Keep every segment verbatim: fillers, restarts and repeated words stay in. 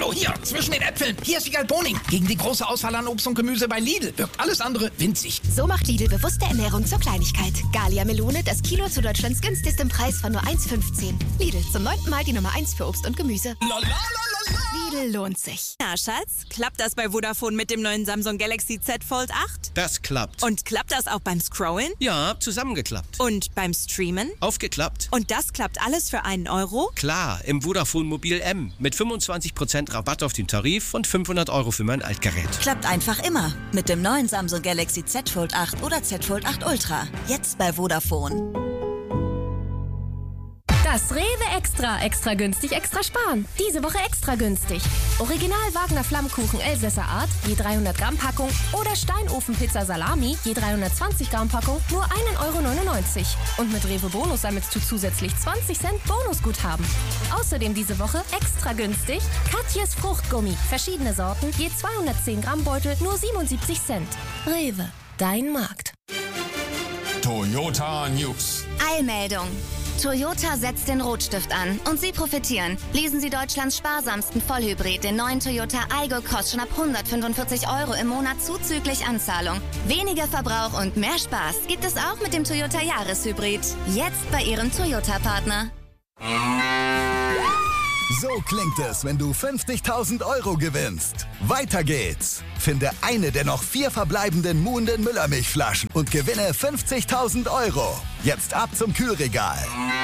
Hallo, hier, zwischen den Äpfeln. Hier ist Wiegald Boning. Gegen die große Auswahl an Obst und Gemüse bei Lidl wirkt alles andere winzig. So macht Lidl bewusste Ernährung zur Kleinigkeit. Gallia Melone, das Kilo zu Deutschlands günstigstem Preis von nur eins fünfzehn. Lidl, zum neunten Mal die Nummer eins für Obst und Gemüse. Lidl lohnt sich. Na, Schatz, klappt das bei Vodafone mit dem neuen Samsung Galaxy Z Fold acht? Das klappt. Und klappt das auch beim Scrollen? Ja, zusammengeklappt. Und beim Streamen? Aufgeklappt. Und das klappt alles für einen Euro? Klar, im Vodafone Mobil M. Mit fünfundzwanzig Prozent Rabatt auf den Tarif und fünfhundert Euro für mein Altgerät. Klappt einfach immer. Mit dem neuen Samsung Galaxy Z Fold acht oder Z Fold acht Ultra. Jetzt bei Vodafone. Das Rewe Extra. Extra günstig, extra sparen. Diese Woche extra günstig. Original Wagner Flammkuchen Elsässer Art, je dreihundert Gramm Packung. Oder Steinofenpizza Salami, je dreihundertzwanzig Gramm Packung, nur ein Euro neunundneunzig. Und mit Rewe Bonus sammelst du zusätzlich zwanzig Cent Bonusguthaben. Außerdem diese Woche extra günstig Katjes Fruchtgummi. Verschiedene Sorten, je zweihundertzehn Gramm Beutel, nur siebenundsiebzig Cent. Rewe, dein Markt. Toyota News. Eilmeldung. Toyota setzt den Rotstift an und Sie profitieren. Leasen Sie Deutschlands sparsamsten Vollhybrid, den neuen Toyota Aygo, kostet schon ab hundertfünfundvierzig Euro im Monat zuzüglich Anzahlung. Weniger Verbrauch und mehr Spaß gibt es auch mit dem Toyota Jahreshybrid. Jetzt bei Ihrem Toyota-Partner. So klingt es, wenn du fünfzigtausend Euro gewinnst. Weiter geht's. Finde eine der noch vier verbleibenden muhenden Müllermilchflaschen und gewinne fünfzigtausend Euro. Jetzt ab zum Kühlregal.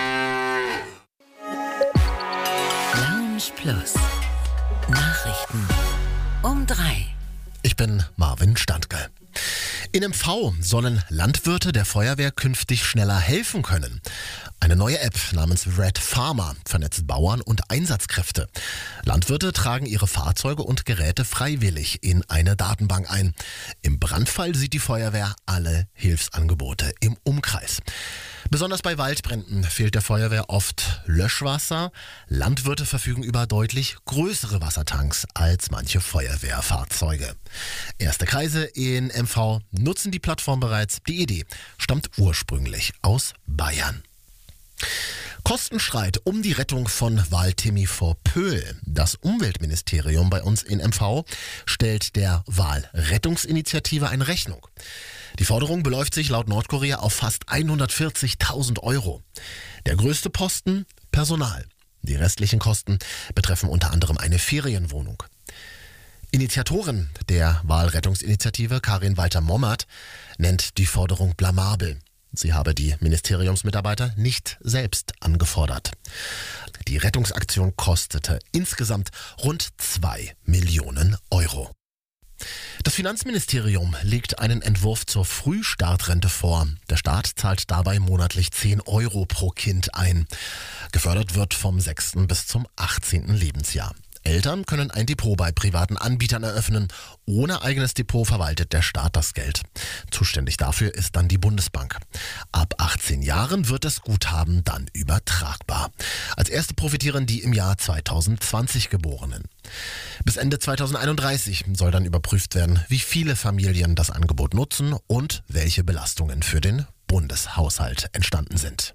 Lounge Plus. Nachrichten um drei. Ich bin Marvin Standke. In M V sollen Landwirte der Feuerwehr künftig schneller helfen können. Eine neue App namens Red Farmer vernetzt Bauern und Einsatzkräfte. Landwirte tragen ihre Fahrzeuge und Geräte freiwillig in eine Datenbank ein. Im Brandfall sieht die Feuerwehr alle Hilfsangebote im Umkreis. Besonders bei Waldbränden fehlt der Feuerwehr oft Löschwasser. Landwirte verfügen über deutlich größere Wassertanks als manche Feuerwehrfahrzeuge. Erste Kreise in M V nutzen die Plattform bereits. Die Idee stammt ursprünglich aus Bayern. Kostenstreit um die Rettung von Waltimi vor Pöhl. Das Umweltministerium bei uns in M V stellt der Walrettungsinitiative eine Rechnung. Die Forderung beläuft sich laut Nordkorea auf fast hundertvierzigtausend Euro. Der größte Posten? Personal. Die restlichen Kosten betreffen unter anderem eine Ferienwohnung. Initiatorin der Walrettungsinitiative, Karin Walter-Mommert, nennt die Forderung blamabel. Sie habe die Ministeriumsmitarbeiter nicht selbst angefordert. Die Rettungsaktion kostete insgesamt rund zwei Millionen Euro. Das Finanzministerium legt einen Entwurf zur Frühstartrente vor. Der Staat zahlt dabei monatlich zehn Euro pro Kind ein. Gefördert wird vom sechsten bis zum achtzehnten Lebensjahr. Eltern können ein Depot bei privaten Anbietern eröffnen. Ohne eigenes Depot verwaltet der Staat das Geld. Zuständig dafür ist dann die Bundesbank. Ab achtzehn Jahren wird das Guthaben dann übertragbar. Als erste profitieren die im Jahr zweitausendzwanzig Geborenen. Bis Ende zweitausendeinunddreißig soll dann überprüft werden, wie viele Familien das Angebot nutzen und welche Belastungen für den Bundeshaushalt entstanden sind.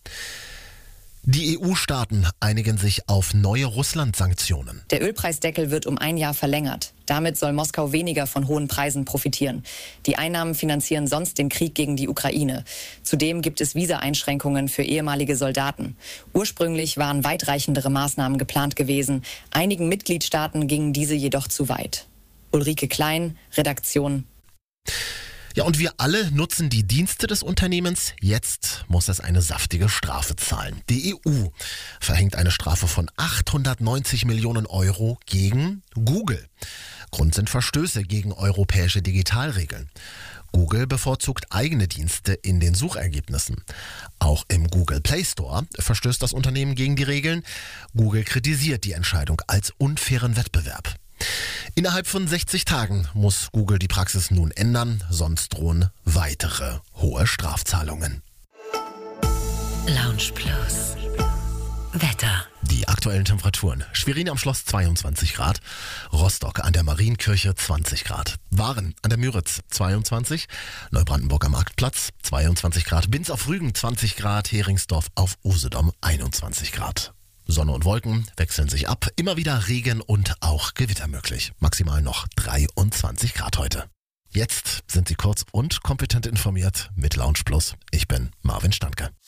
Die E U-Staaten einigen sich auf neue Russland-Sanktionen. Der Ölpreisdeckel wird um ein Jahr verlängert. Damit soll Moskau weniger von hohen Preisen profitieren. Die Einnahmen finanzieren sonst den Krieg gegen die Ukraine. Zudem gibt es Visa-Einschränkungen für ehemalige Soldaten. Ursprünglich waren weitreichendere Maßnahmen geplant gewesen. Einigen Mitgliedstaaten gingen diese jedoch zu weit. Ulrike Klein, Redaktion. Ja, und wir alle nutzen die Dienste des Unternehmens. Jetzt muss es eine saftige Strafe zahlen. Die E U verhängt eine Strafe von achthundertneunzig Millionen Euro gegen Google. Grund sind Verstöße gegen europäische Digitalregeln. Google bevorzugt eigene Dienste in den Suchergebnissen. Auch im Google Play Store verstößt das Unternehmen gegen die Regeln. Google kritisiert die Entscheidung als unfairen Wettbewerb. Innerhalb von sechzig Tagen muss Google die Praxis nun ändern, sonst drohen weitere hohe Strafzahlungen. Lounge Plus. Wetter. Die aktuellen Temperaturen. Schwerin am Schloss zweiundzwanzig Grad, Rostock an der Marienkirche zwanzig Grad, Waren an der Müritz zweiundzwanzig, Neubrandenburg am Marktplatz zweiundzwanzig Grad, Binz auf Rügen zwanzig Grad, Heringsdorf auf Usedom einundzwanzig Grad. Sonne und Wolken wechseln sich ab. Immer wieder Regen und auch Gewitter möglich. Maximal noch dreiundzwanzig Grad heute. Jetzt sind Sie kurz und kompetent informiert mit Lounge Plus. Ich bin Marvin Standke.